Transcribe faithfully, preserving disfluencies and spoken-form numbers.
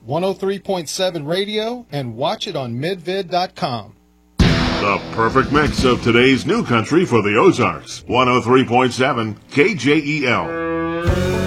one oh three point seven radio, and watch it on midvid dot com. The perfect mix of today's new country for the Ozarks. one oh three point seven K J E L.